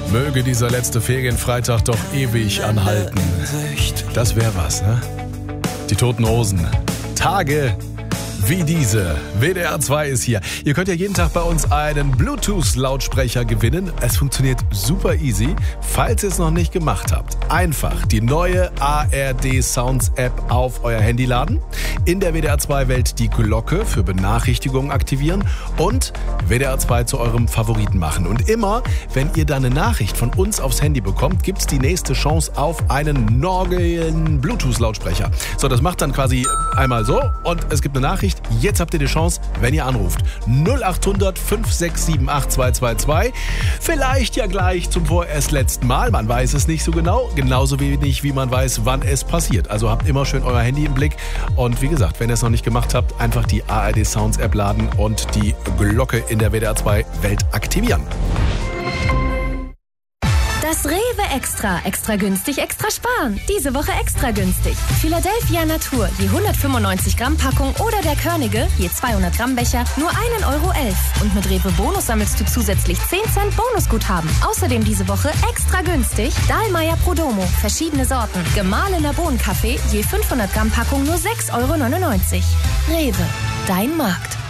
Möge dieser letzte Ferienfreitag doch ewig anhalten. Das wäre was, ne? Die Toten Hosen. Tage wie diese. WDR 2 ist hier. Ihr könnt ja jeden Tag bei uns einen Bluetooth-Lautsprecher gewinnen. Es funktioniert super easy. Falls ihr es noch nicht gemacht habt, einfach die neue ARD Sounds App auf euer Handy laden, in der WDR 2 Welt die Glocke für Benachrichtigungen aktivieren und WDR 2 zu eurem Favoriten machen. Und immer, wenn ihr dann eine Nachricht von uns aufs Handy bekommt, gibt's die nächste Chance auf einen neuen Bluetooth-Lautsprecher. So, das macht dann quasi einmal so und es gibt eine Nachricht. Jetzt habt ihr die Chance, wenn ihr anruft. 0800 5678 222. Vielleicht ja gleich zum vorerst letzten Mal. Man weiß es nicht so genau. Genauso wenig, wie man weiß, wann es passiert. Also habt immer schön euer Handy im Blick. Und wie gesagt, wenn ihr es noch nicht gemacht habt, einfach die ARD Sounds App laden und die Glocke in der WDR 2 Welt aktivieren. Das Rewe Extra. Extra günstig, extra sparen. Diese Woche extra günstig. Philadelphia Natur, je 195 Gramm Packung oder der Körnige, je 200 Gramm Becher, nur 1,11 Euro. Und mit Rewe Bonus sammelst du zusätzlich 10 Cent Bonusguthaben. Außerdem diese Woche extra günstig Dahlmeier Prodomo, verschiedene Sorten. Gemahlener Bohnenkaffee, je 500 Gramm Packung nur 6,99 Euro. Rewe, dein Markt.